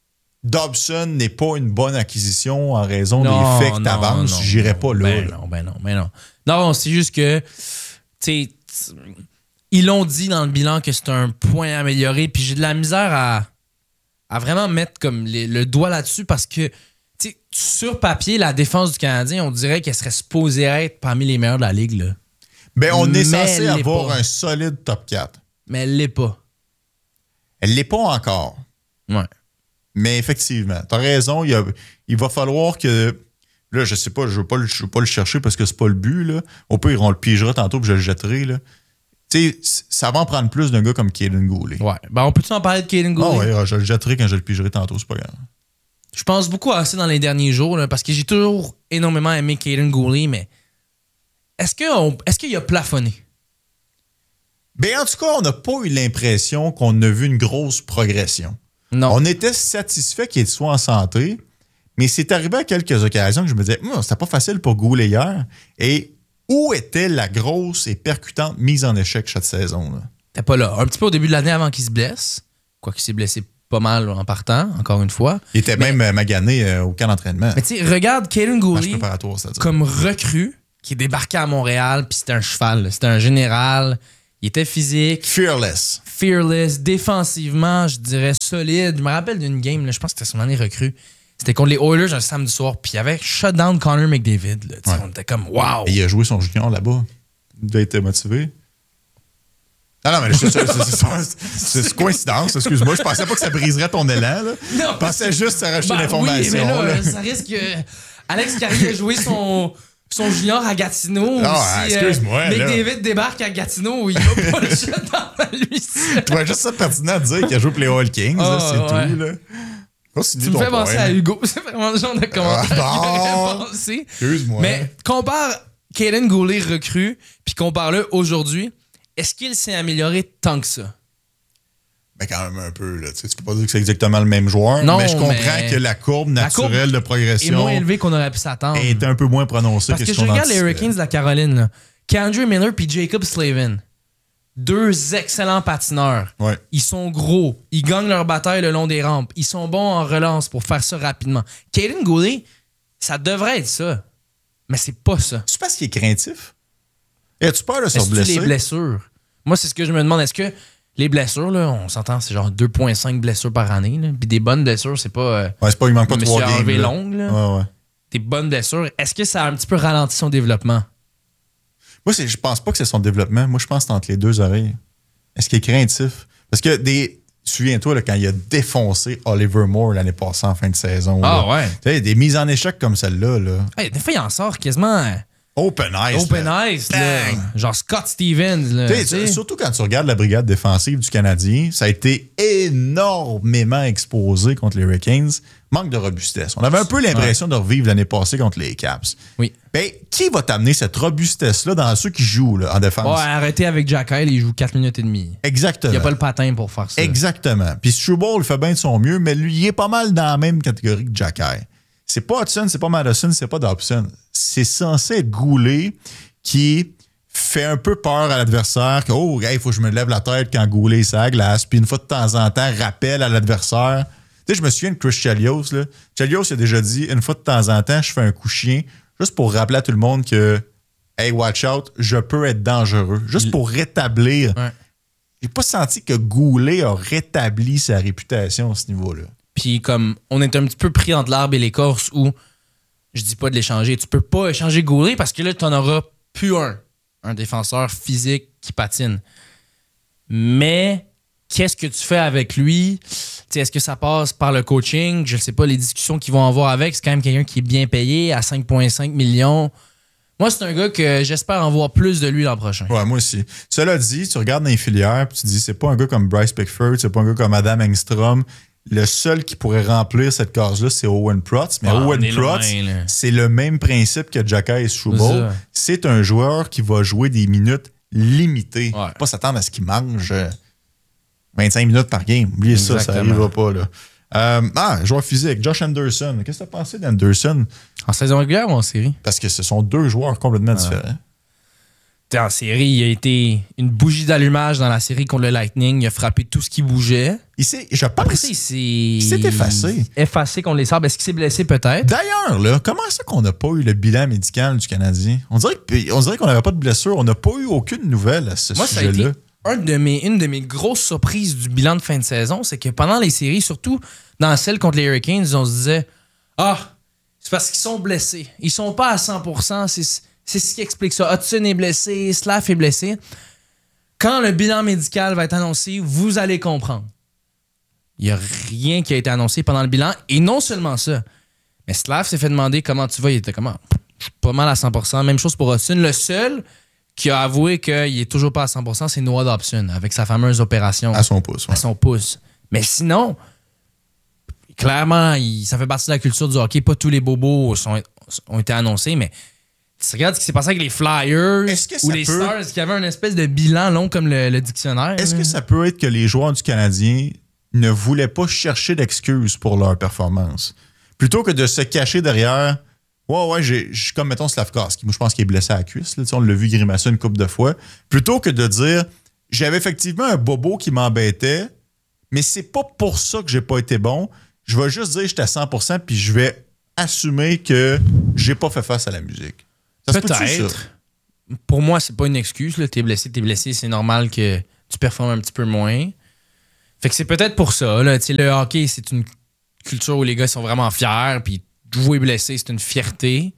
Dobson n'est pas une bonne acquisition en raison des faits que t'avances, j'irais pas là. Ben non. Non, c'est juste que ils l'ont dit dans le bilan que c'est un point amélioré, puis j'ai de la misère à vraiment mettre comme le doigt là-dessus parce que sur papier, la défense du Canadien, on dirait qu'elle serait supposée être parmi les meilleures de la Ligue. Là. Ben, on est censé avoir un solide top 4. Mais elle l'est pas. Elle l'est pas encore. Ouais. Mais effectivement, t'as raison, il va falloir que... Là, je sais pas, je veux pas le chercher parce que c'est pas le but. Là. Au pire, on le pigera tantôt puis je le jetterai. Là. Ça va en prendre plus d'un gars comme Kaiden Guhle. Ouais. Ben, on peut-tu en parler de Kaiden Guhle? Ah ouais, je le jetterai quand je le pigerai tantôt, c'est pas grave. Je pense beaucoup à ça dans les derniers jours là, parce que j'ai toujours énormément aimé Kaiden Guhle, mais est-ce qu'il a plafonné? Ben, en tout cas, on n'a pas eu l'impression qu'on a vu une grosse progression. Non. On était satisfait qu'il soit en santé, mais c'est arrivé à quelques occasions que je me disais, c'était pas facile pour Guhle hier. Et où était la grosse et percutante mise en échec cette saison? Là? T'es pas là. Un petit peu au début de l'année avant qu'il se blesse. Quoi qu'il s'est blessé pas mal en partant, encore une fois. Il était même magané au camp d'entraînement. Mais tu sais, regarde Kaiden Goulet comme recrue qui est débarqué à Montréal, puis c'était un cheval. C'était un général. Il était physique. Fearless. Défensivement, je dirais solide. Je me rappelle d'une game, là, je pense que c'était son année recrue. C'était contre les Oilers un samedi soir, puis il avait shutdown Connor McDavid. Là, ouais. On était comme, wow! Et il a joué son junior là-bas. Il doit être motivé. Non, mais c'est coïncidence, excuse-moi. Je pensais pas que ça briserait ton élan. Là. Non, je pensais juste s'arracher l'information. Oui, mais là, ça risque que Alex Carrier a joué son junior à Gatineau. Non, excuse-moi. McDavid débarque à Gatineau, il va pas le shutdown à lui. Tu vois juste ça pertinent de dire qu'il a joué pour les All Kings, c'est ouais. tout. Là. Tu me fais penser à Hugo. C'est vraiment le genre de commentaire que j'aurais pensé. Excuse-moi. Mais compare Kaiden Goulet recrue, puis compare-le aujourd'hui. Est-ce qu'il s'est amélioré tant que ça? Ben quand même un peu. Là. Tu peux pas dire que c'est exactement le même joueur, mais je comprends que la courbe naturelle de progression est moins élevée qu'on aurait pu s'attendre. Est un peu moins prononcée parce que ce qu'on je regarde les Hurricanes de la Caroline. Là. K'Andre Miller puis Jacob Slavin. Deux excellents patineurs. Ouais. Ils sont gros. Ils gagnent leur bataille le long des rampes. Ils sont bons en relance pour faire ça rapidement. Kaiden Goulet, ça devrait être ça. Mais c'est pas ça. C'est parce qu'il est craintif? Et as-tu peur de se blesser? Les blessures? Moi, c'est ce que je me demande. Est-ce que les blessures, là, on s'entend, c'est genre 2,5 blessures par année. Là. Puis des bonnes blessures, c'est pas... c'est pas, il manque pas 3 games. Longue, là. Ouais. Des bonnes blessures. Est-ce que ça a un petit peu ralenti son développement? Moi, je pense pas que c'est son développement. Moi, je pense que c'est entre les deux oreilles. Est-ce qu'il est craintif? Parce que souviens-toi, là, quand il a défoncé Oliver Moore l'année passée en fin de saison. Ah là, ouais. Tu sais, des mises en échec comme celle-là. Là. Hey, des fois, il en sort quasiment... Open ice, là. Genre Scott Stevens. Là, surtout quand tu regardes la brigade défensive du Canadien, ça a été énormément exposé contre les Hurricanes. Manque de robustesse. On avait un peu l'impression de revivre l'année passée contre les Caps. Oui. Ben, qui va t'amener cette robustesse-là dans ceux qui jouent là, en défense? Ouais, arrêtez avec Jack Kyle, il joue 4 minutes et demie. Exactement. Il n'y a pas le patin pour faire ça. Exactement. Puis Struble fait bien de son mieux, mais lui, il est pas mal dans la même catégorie que Jack Kyle. C'est pas Hudson, c'est pas Madison, c'est pas Dobson. C'est censé être Goulet qui fait un peu peur à l'adversaire, que il faut que je me lève la tête quand Goulet s'aglace, puis une fois de temps en temps, rappelle à l'adversaire. Tu sais, je me souviens de Chris Chelios. Là. Chelios a déjà dit, une fois de temps en temps, je fais un coup chien, juste pour rappeler à tout le monde que, hey, watch out, je peux être dangereux. Juste pour rétablir. Ouais. J'ai pas senti que Goulet a rétabli sa réputation à ce niveau-là. Puis comme on est un petit peu pris entre l'arbre et l'écorce où je dis pas de l'échanger. Tu peux pas échanger Goulet parce que là, tu n'en auras plus un défenseur physique qui patine. Mais qu'est-ce que tu fais avec lui? T'sais, est-ce que ça passe par le coaching? Je ne sais pas, les discussions qu'ils vont avoir avec. C'est quand même quelqu'un qui est bien payé à 5,5 millions. Moi, c'est un gars que j'espère en voir plus de lui l'an prochain. Ouais, moi aussi. Cela dit, tu regardes dans les filières et tu dis, c'est pas un gars comme Bryce Pickford, c'est pas un gars comme Adam Engstrom. Le seul qui pourrait remplir cette case-là, c'est Owen Protz. Mais Owen Protz, c'est le même principe que Jacka et Struble. C'est un joueur qui va jouer des minutes limitées. Ouais. Pas s'attendre à ce qu'il mange 25 minutes par game. Oubliez ça, ça n'arrivera pas. Là. Joueur physique, Josh Anderson. Qu'est-ce que tu as pensé d'Anderson? En saison régulière ou en série? Parce que ce sont deux joueurs complètement différents. En série, il a été une bougie d'allumage dans la série contre le Lightning. Il a frappé tout ce qui bougeait. Je pense après ça, il s'est effacé. Effacé contre les Sabres. Est-ce qu'il s'est blessé peut-être? D'ailleurs, là, comment ça qu'on n'a pas eu le bilan médical du Canadien? On dirait qu'on n'avait pas de blessure. On n'a pas eu aucune nouvelle à ce sujet-là. Ça a été une de mes grosses surprises du bilan de fin de saison, c'est que pendant les séries, surtout dans celle contre les Hurricanes, on se disait c'est parce qu'ils sont blessés. Ils sont pas à 100%. C'est ce qui explique ça. Hudson est blessé, Slav est blessé. Quand le bilan médical va être annoncé, vous allez comprendre. Il n'y a rien qui a été annoncé pendant le bilan. Et non seulement ça, mais Slav s'est fait demander comment tu vas. Il était comment? Je suis pas mal à 100%. Même chose pour Hudson. Le seul qui a avoué qu'il est toujours pas à 100%, c'est Noah Dobson, avec sa fameuse opération. À son pouce. Ouais. À son pouce. Mais sinon, clairement, ça fait partie de la culture du hockey. Pas tous les bobos ont été annoncés, mais tu regardes ce qui s'est passé avec les Flyers ou les Stars qui avaient une espèce de bilan long comme le dictionnaire. Est-ce que ça peut être que les joueurs du Canadien ne voulaient pas chercher d'excuses pour leur performance? Plutôt que de se cacher derrière comme mettons Slavkovski, moi je pense qu'il est blessé à la cuisse, là, on l'a vu grimacer une couple de fois. Plutôt que de dire j'avais effectivement un bobo qui m'embêtait, mais c'est pas pour ça que j'ai pas été bon. Je vais juste dire que j'étais à 100% puis je vais assumer que j'ai pas fait face à la musique. Ça se peut-tu, ça? Peut-être. Pour moi, c'est pas une excuse. Là. T'es blessé, c'est normal que tu performes un petit peu moins. Fait que c'est peut-être pour ça. Là. Le hockey, c'est une culture où les gars sont vraiment fiers, puis jouer blessé, c'est une fierté.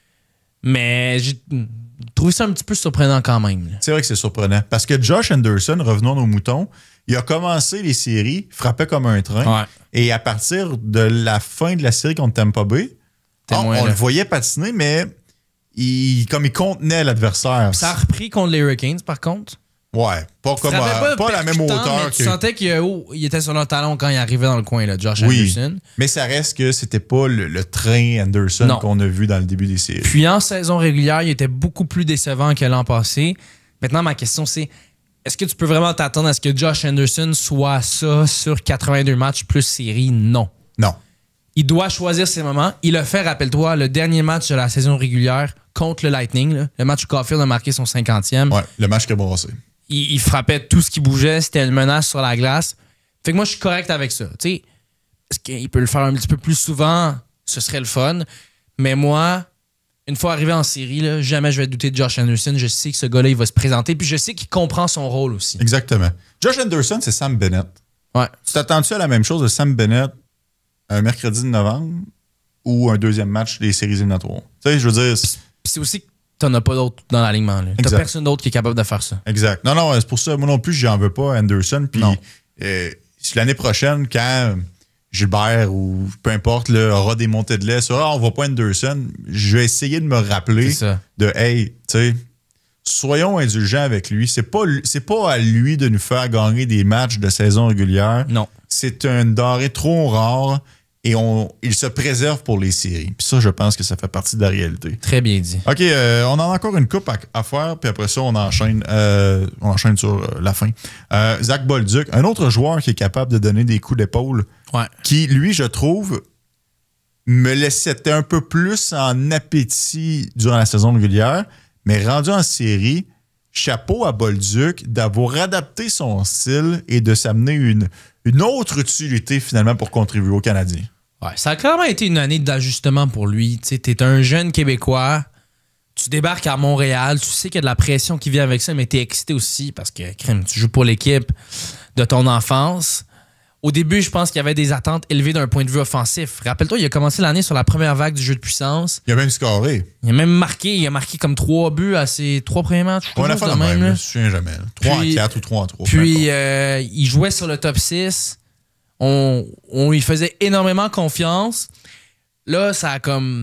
Mais j'ai trouvé ça un petit peu surprenant quand même. Là. C'est vrai que c'est surprenant. Parce que Josh Anderson, revenons à nos moutons, il a commencé les séries, frappait comme un train. Ouais. Et à partir de la fin de la série contre Tampa Bay, on le voyait patiner, mais comme il contenait l'adversaire. Ça a repris contre les Hurricanes, par contre. Ouais, pas à la même hauteur. Tu sentais qu'il était sur le talon quand il arrivait dans le coin, là, Josh Anderson. Mais ça reste que c'était pas le train Anderson qu'on a vu dans le début des séries. Puis en saison régulière, il était beaucoup plus décevant que l'an passé. Maintenant, ma question, c'est est-ce que tu peux vraiment t'attendre à ce que Josh Anderson soit ça sur 82 matchs plus série? Non. Non. Il doit choisir ses moments. Il a fait, rappelle-toi, le dernier match de la saison régulière contre le Lightning, là, le match où Caulfield a marqué son 50e. Ouais, le match qui a brassé. Il frappait tout ce qui bougeait. C'était une menace sur la glace. Fait que moi, je suis correct avec ça. Tu sais, est-ce qu'il peut le faire un petit peu plus souvent? Ce serait le fun. Mais moi, une fois arrivé en série, là, jamais je vais douter de Josh Anderson. Je sais que ce gars-là, il va se présenter. Puis je sais qu'il comprend son rôle aussi. Exactement. Josh Anderson, c'est Sam Bennett. Ouais. Tu t'attends-tu à la même chose de Sam Bennett un mercredi de novembre ou un deuxième match des séries éliminatoires? Tu sais, je veux dire... Puis c'est aussi que t'en as pas d'autres dans l'alignement. T'as personne d'autre qui est capable de faire ça. Exact. Non, c'est pour ça. Moi non plus, j'en veux pas Anderson. Puis l'année prochaine, quand Gilbert ou peu importe là, aura des montées de lait sur on voit pas Anderson, je vais essayer de me rappeler de hey, tu sais, soyons indulgents avec lui. C'est pas à lui de nous faire gagner des matchs de saison régulière. Non. C'est un denrée trop rare. Et il se préserve pour les séries. Puis ça, je pense que ça fait partie de la réalité. Très bien dit. OK, on en a encore une coupe à faire, puis après ça, on enchaîne sur la fin. Zach Bolduc, un autre joueur qui est capable de donner des coups d'épaule, qui, lui, je trouve, me laissait un peu plus en appétit durant la saison régulière, mais rendu en série, chapeau à Bolduc d'avoir adapté son style et de s'amener une autre utilité, finalement, pour contribuer aux Canadiens. Ouais, ça a clairement été une année d'ajustement pour lui. Tu es un jeune Québécois, tu débarques à Montréal, tu sais qu'il y a de la pression qui vient avec ça, mais tu es excité aussi parce que tu joues pour l'équipe de ton enfance. Au début, je pense qu'il y avait des attentes élevées d'un point de vue offensif. Rappelle-toi, il a commencé l'année sur la première vague du jeu de puissance. Il a même scoré. Il a marqué comme 3 buts à ses 3 premiers matchs. On a fait de même, je me souviens jamais. 3-4 ou 3-3. Puis, il jouait sur le top 6. On lui faisait énormément confiance. Là, ça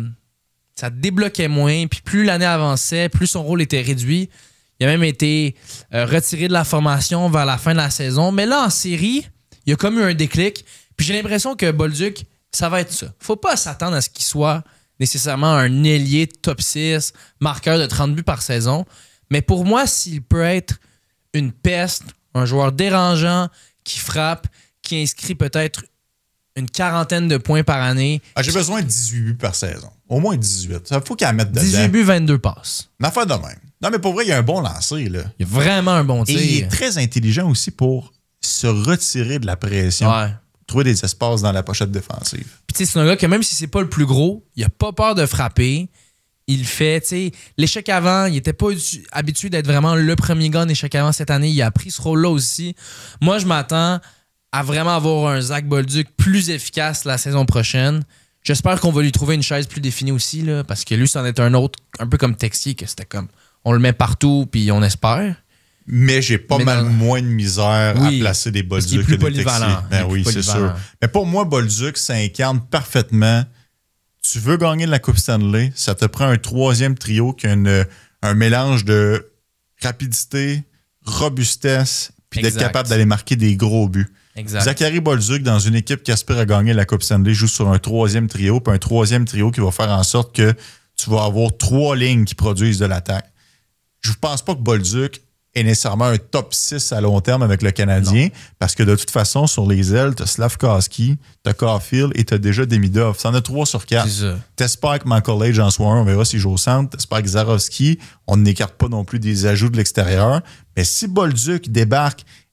débloquait moins. Puis plus l'année avançait, plus son rôle était réduit. Il a même été retiré de la formation vers la fin de la saison. Mais là, en série, il y a comme eu un déclic. Puis j'ai l'impression que Bolduc, ça va être ça. Faut pas s'attendre à ce qu'il soit nécessairement un ailier top 6, marqueur de 30 buts par saison. Mais pour moi, s'il peut être une peste, un joueur dérangeant qui frappe, qui inscrit peut-être une quarantaine de points par année. J'ai besoin de 18 buts par saison. Au moins 18. Il faut qu'il en mette dedans. 18 buts, 22 passes. Une affaire de même. Non, mais pour vrai, il y a un bon lancer. Là. Il y a vraiment un bon tir. Et il est très intelligent aussi pour se retirer de la pression. Ouais. Trouver des espaces dans la pochette défensive. Puis tu sais, c'est un gars que même si c'est pas le plus gros, il a pas peur de frapper. Il fait, tu sais, l'échec avant, il était pas habitué d'être vraiment le premier gars en échec avant cette année. Il a pris ce rôle-là aussi. Moi, je m'attends à vraiment avoir un Zach Bolduc plus efficace la saison prochaine. J'espère qu'on va lui trouver une chaise plus définie aussi, là, parce que lui, c'en est un autre, un peu comme Texier, que c'était comme, on le met partout, puis on espère. Mais j'ai pas moins de misère à placer des Bolduc que des Texier. Ben oui, c'est sûr. Mais pour moi, Bolduc, ça incarne parfaitement. Tu veux gagner de la Coupe Stanley, ça te prend un troisième trio qui a un mélange de rapidité, robustesse, puis d'être capable d'aller marquer des gros buts. Exact. Zachary Bolduc, dans une équipe qui aspire à gagner la Coupe Stanley, joue sur un troisième trio, puis un troisième trio qui va faire en sorte que tu vas avoir 3 lignes qui produisent de l'attaque. Je ne pense pas que Bolduc est nécessairement un top 6 à long terme avec le Canadien, parce que de toute façon, sur les ailes, tu as Slavkovski, tu as Caulfield et tu as déjà Demidov. Tu en as 3 sur 4. T'espères que McCullage en soit un, on verra s'il joue au centre. T'espères que Zarovski, on n'écarte pas non plus des ajouts de l'extérieur. Mais si Bolduc débarque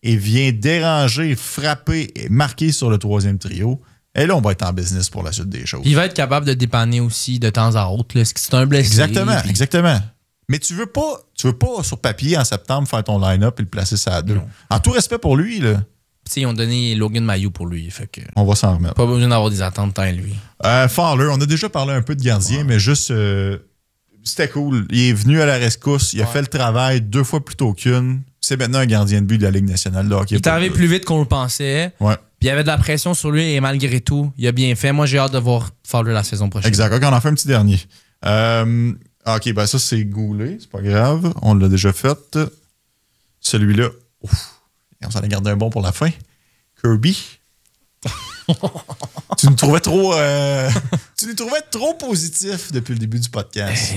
et vient déranger, frapper et marquer sur le troisième trio, et là, on va être en business pour la suite des choses. Il va être capable de dépanner aussi de temps à autre. Là. C'est un blessé. Exactement. Mais tu veux pas sur papier en septembre faire ton line-up et le placer ça à 2. Non. En tout respect pour lui, là. Ils ont donné Logan Mailloux pour lui. Fait que on va s'en remettre. Pas besoin d'avoir des attentes tant lui. Fowler, on a déjà parlé un peu de gardien, mais juste c'était cool. Il est venu à la rescousse, il a fait le travail 2 fois plus tôt qu'une. C'est maintenant un gardien de but de la Ligue nationale de hockey. Il est arrivé plus vite qu'on le pensait. Ouais. Puis il y avait de la pression sur lui et malgré tout, il a bien fait. Moi, j'ai hâte de voir Fowler la saison prochaine. Exact. OK, on en fait un petit dernier. OK, ben ça, c'est goulé. C'est pas grave. On l'a déjà fait. Celui-là, on s'en a gardé un bon pour la fin. Kirby. Tu nous trouvais trop positif depuis le début du podcast.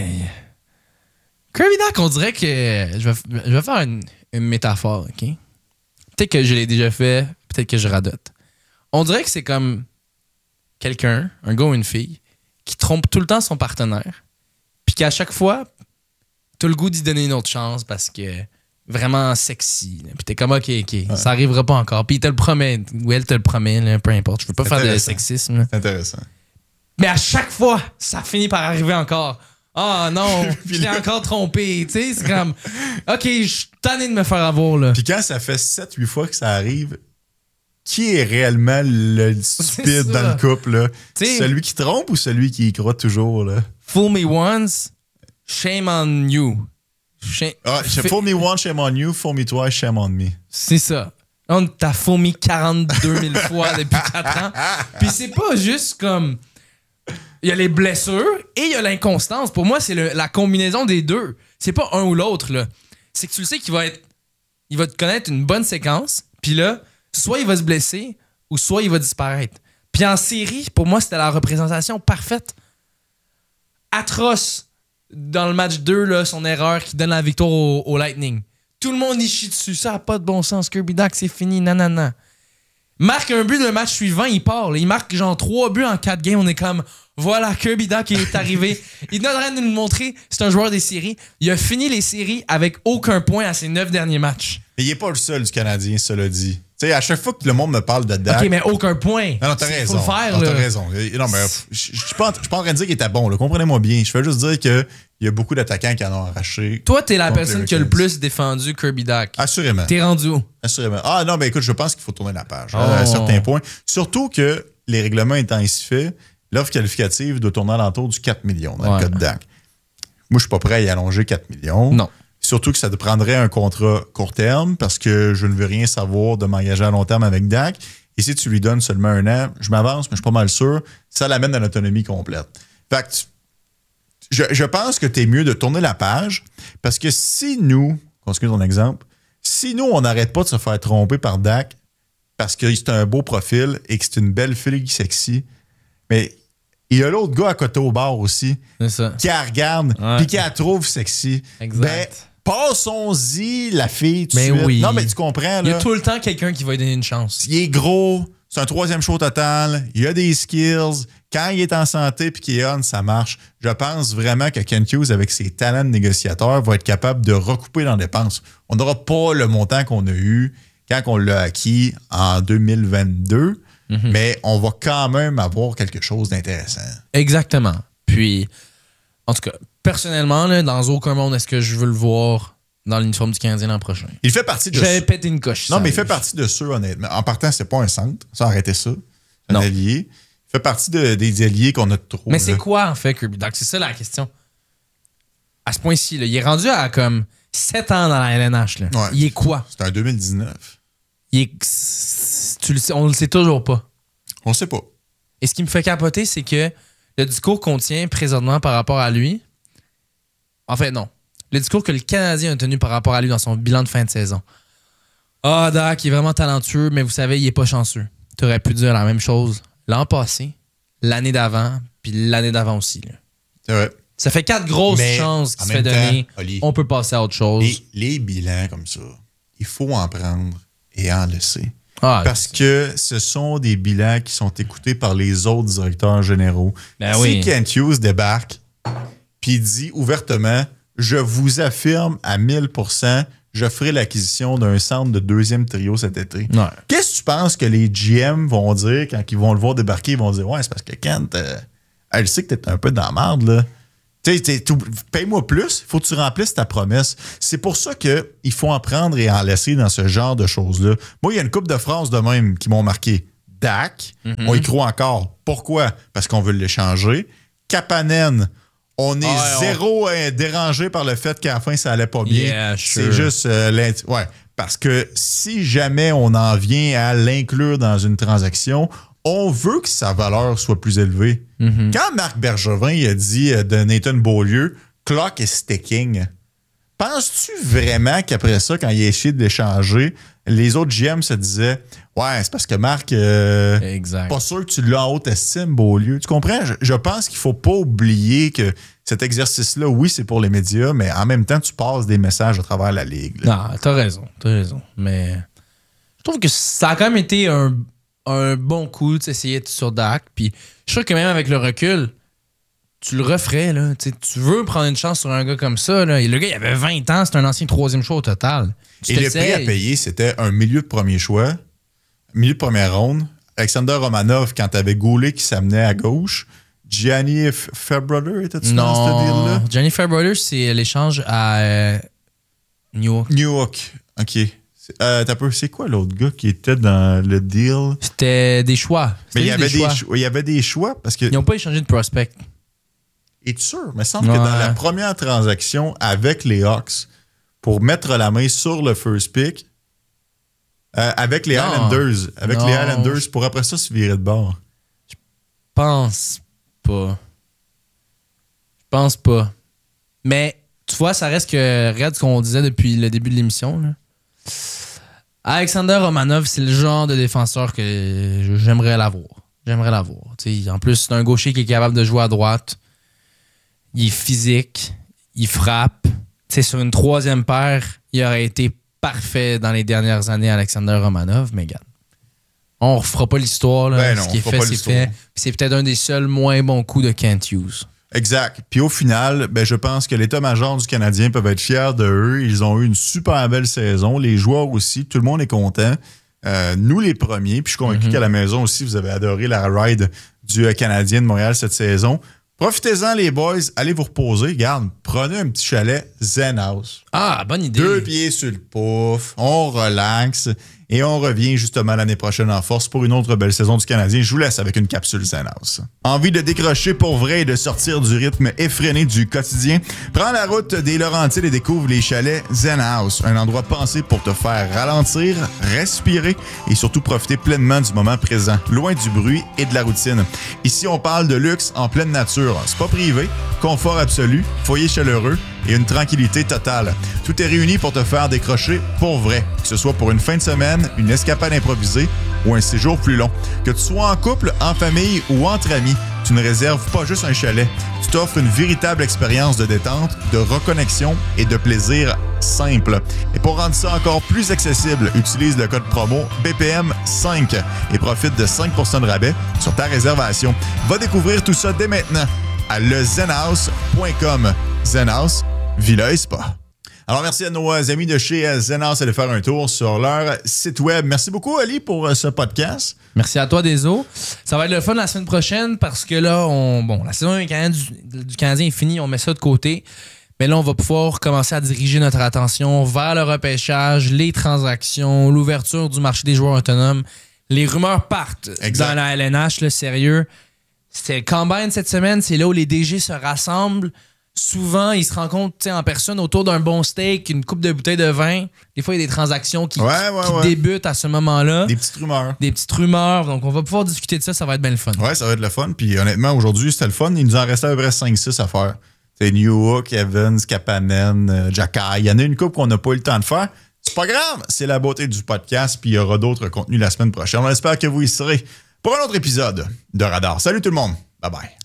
Kirby Dach, on dirait que je vais faire une métaphore, OK? Peut-être que je l'ai déjà fait, peut-être que je radote. On dirait que c'est comme quelqu'un, un gars ou une fille, qui trompe tout le temps son partenaire, puis qu'à chaque fois, t'as le goût d'y donner une autre chance parce que vraiment sexy. Là. Puis t'es comme, OK, ça arrivera pas encore. Puis il te le promet, ou elle te le promet, là, peu importe. Je veux pas faire de sexisme. Là. C'est intéressant. Mais à chaque fois, ça finit par arriver encore. Ah non, je l'ai encore trompé. Tu sais, c'est comme, OK, je suis tanné de me faire avoir. Là. Puis quand ça fait 7-8 fois que ça arrive, qui est réellement le stupide dans le couple? Là? Celui qui trompe ou celui qui y croit toujours? Là? Fool me once, shame on you. Fool me once, shame on you. Fool me twice, shame on me. C'est ça. On t'a fool me 42 000 fois depuis 4 ans. Puis c'est pas juste comme... Il y a les blessures et il y a l'inconstance. Pour moi, c'est la combinaison des deux. C'est pas un ou l'autre. Là. C'est que tu le sais qu'il va te connaître une bonne séquence. Puis là, soit il va se blesser ou soit il va disparaître. Puis en série, pour moi, c'était la représentation parfaite. Atroce. Dans le match 2, là, son erreur qui donne la victoire au Lightning. Tout le monde y chie dessus. Ça n'a pas de bon sens. Kirby Dach, c'est fini. Nanana. Marque un but le match suivant, il part. Là. Il marque genre 3 buts en 4 games. On est comme, voilà, Kirby Dach est arrivé. Il devrait nous le montrer. C'est un joueur des séries. Il a fini les séries avec aucun point à ses 9 derniers matchs. Et il n'est pas le seul du Canadien, cela dit. Tu sais, à chaque fois que le monde me parle de Dach... OK, mais aucun point. Non, t'as raison. Faut le faire, t'as raison. Non, mais je suis pas en train de dire qu'il était bon. Là. Comprenez-moi bien. Je veux juste dire qu'il y a beaucoup d'attaquants qui en ont arraché. Toi, t'es la personne qui a le plus défendu Kirby Dach. Assurément. T'es rendu où? Assurément. Ah non, ben écoute, je pense qu'il faut tourner la page à certains points. Surtout que les règlements étant ainsi faits, l'offre qualificative doit tourner à l'entour du 4 millions dans le cas de Dach. Moi, je suis pas prêt à y allonger 4 millions. Non. Surtout que ça te prendrait un contrat court terme parce que je ne veux rien savoir de m'engager à long terme avec Dach. Et si tu lui donnes seulement 1 an, je m'avance, mais je suis pas mal sûr, ça l'amène à l'autonomie complète. Fait que je pense que tu es mieux de tourner la page parce que si nous, continue ton exemple, si nous, on n'arrête pas de se faire tromper par Dach parce que c'est un beau profil et que c'est une belle fille sexy, mais il y a l'autre gars à côté au bar aussi qui la regarde puis qui la trouve sexy. Exact. Ben, passons-y, la fille, tout de suite. Oui. Non, mais tu comprends. Là, il y a tout le temps quelqu'un qui va lui donner une chance. Il est gros, c'est un 3e show total, il a des skills. Quand il est en santé et qu'il est on, ça marche. Je pense vraiment que Kent Hughes, avec ses talents de négociateur, va être capable de recouper dans les dépenses. On n'aura pas le montant qu'on a eu quand on l'a acquis en 2022, mais on va quand même avoir quelque chose d'intéressant. Exactement. Puis, en tout cas, personnellement, là, dans aucun monde est-ce que je veux le voir dans l'uniforme du Canadien l'an prochain. Il fait partie de... J'avais pété une coche. Non, mais il fait partie de ceux, honnêtement. En partant, c'est pas un centre. Ça, arrêtez ça. C'est un allié. Il fait partie des alliés qu'on a trop. Mais c'est quoi, en fait, Kirby Dach? C'est ça la question. À ce point-ci, là, il est rendu à comme 7 ans dans la LNH. Là. Ouais. Il est quoi? C'est en 2019. On le sait toujours pas. On le sait pas. Et ce qui me fait capoter, c'est que le discours qu'on tient présentement par rapport à lui... En fait, non. Le discours que le Canadien a tenu par rapport à lui dans son bilan de fin de saison. Ah, Dach, il est vraiment talentueux, mais vous savez, il est pas chanceux. Tu aurais pu dire la même chose l'an passé, l'année d'avant, puis l'année d'avant aussi. Là. C'est vrai. Ça fait 4 grosses chances qui se fait donner. Oli, on peut passer à autre chose. Les bilans comme ça, il faut en prendre et en laisser. Parce que ce sont des bilans qui sont écoutés par les autres directeurs généraux. Si Kent Hughes débarque puis dit ouvertement, je vous affirme à 1000%, je ferai l'acquisition d'un centre de deuxième trio cet été. Ouais. Qu'est-ce que tu penses que les GM vont dire quand ils vont le voir débarquer? Ils vont dire, ouais, c'est parce que Kent, elle sait que t'es un peu dans la merde, là. Paye-moi plus, il faut que tu remplisses ta promesse. C'est pour ça qu'il faut en prendre et en laisser dans ce genre de choses-là. Moi, il y a une couple de phrases de même qui m'ont marqué. Dak, on y croit encore. Pourquoi? Parce qu'on veut l'échanger. Kapanen, on est zéro dérangé par le fait qu'à la fin, ça allait pas bien. Yeah, c'est juste... ouais, parce que si jamais on en vient à l'inclure dans une transaction, on veut que sa valeur soit plus élevée. Quand Marc Bergevin il a dit de Nathan Beaulieu, clock is ticking, penses-tu vraiment qu'après ça, quand il a essayé de l'échanger, les autres GM se disaient ouais, c'est parce que Marc, pas sûr que tu l'as en haute estime, Beaulieu. Tu comprends? Je pense qu'il faut pas oublier que cet exercice-là, oui, c'est pour les médias, mais en même temps, tu passes des messages à travers la ligue. Là. Non, t'as raison. Mais je trouve que ça a quand même été un bon coup d'essayer sur Dak. Puis je suis sûr que même avec le recul, tu le referais. Là. Tu veux prendre une chance sur un gars comme ça. Là. Et le gars, il avait 20 ans, c'est un ancien troisième choix au total. Et le prix à payer, c'était un milieu de premier choix, milieu de première ronde. Alexander Romanov, quand t'avais Goulet qui s'amenait à gauche. Gianni Fairbrother, était-tu dans ce deal-là? Gianni Fairbrother, c'est l'échange à New York. New York, OK. C'est quoi l'autre gars qui était dans le deal? C'était des choix. Mais il y avait des choix parce que... Ils n'ont pas échangé de prospect. Es-tu sûr? Il me semble que dans la première transaction avec les Hawks, pour mettre la main sur le first pick, avec les Islanders, pour après ça se virer de bord. Je pense pas. Mais tu vois, ça reste que regarde ce qu'on disait depuis le début de l'émission. Là. Alexander Romanov, c'est le genre de défenseur que j'aimerais l'avoir. T'sais, en plus, c'est un gaucher qui est capable de jouer à droite. Il est physique. Il frappe. T'sais, sur une troisième paire, il aurait été parfait dans les dernières années, Alexander Romanov. Mais regarde, on ne refera pas l'histoire. Là. Ce qui est fait, c'est fait. C'est peut-être un des seuls moins bons coups de Kent Hughes. Exact. Puis au final, je pense que l'état-major du Canadien peuvent être fiers d'eux. Ils ont eu une super belle saison. Les joueurs aussi. Tout le monde est content. Nous, les premiers. Puis je suis convaincu qu'à la maison aussi, vous avez adoré la ride du Canadien de Montréal cette saison. Profitez-en, les boys. Allez vous reposer. Regarde, prenez un petit chalet Zen House. Ah, bonne idée. 2 pieds sur le pouf. On relaxe. Et on revient justement l'année prochaine en force pour une autre belle saison du Canadien. Je vous laisse avec une capsule Zen House. Envie de décrocher pour vrai et de sortir du rythme effréné du quotidien? Prends la route des Laurentides et découvre les chalets Zen House. Un endroit pensé pour te faire ralentir, respirer et surtout profiter pleinement du moment présent, loin du bruit et de la routine. Ici, on parle de luxe en pleine nature. Spa privé, confort absolu, foyer chaleureux et une tranquillité totale. Tout est réuni pour te faire décrocher pour vrai. Que ce soit pour une fin de semaine, une escapade improvisée ou un séjour plus long. Que tu sois en couple, en famille ou entre amis, tu ne réserves pas juste un chalet. Tu t'offres une véritable expérience de détente, de reconnexion et de plaisir simple. Et pour rendre ça encore plus accessible, utilise le code promo BPM5 et profite de 5% de rabais sur ta réservation. Va découvrir tout ça dès maintenant à lezenhouse.com. Zenhouse, Villa et Spa. Alors, merci à nos amis de chez Zenhouse de faire un tour sur leur site web. Merci beaucoup, Ali, pour ce podcast. Merci à toi, Deso. Ça va être le fun la semaine prochaine parce que là, la saison du Canadien est finie, on met ça de côté. Mais là, on va pouvoir commencer à diriger notre attention vers le repêchage, les transactions, l'ouverture du marché des joueurs autonomes. Les rumeurs partent dans la LNH, là, sérieux. C'était le Combine cette semaine, c'est là où les DG se rassemblent. Souvent, ils se rencontrent en personne autour d'un bon steak, une coupe de bouteilles de vin. Des fois, il y a des transactions qui débutent à ce moment-là. Des petites rumeurs. Donc, on va pouvoir discuter de ça. Ça va être bien le fun. Ouais, ça va être le fun. Puis honnêtement, aujourd'hui, c'était le fun. Il nous en restait à peu près 5-6 à faire. C'est New York, Evans, Kapanen, Jackay. Il y en a une coupe qu'on n'a pas eu le temps de faire. C'est pas grave. C'est la beauté du podcast. Puis il y aura d'autres contenus la semaine prochaine. On espère que vous y serez pour un autre épisode de Radar. Salut tout le monde. Bye bye.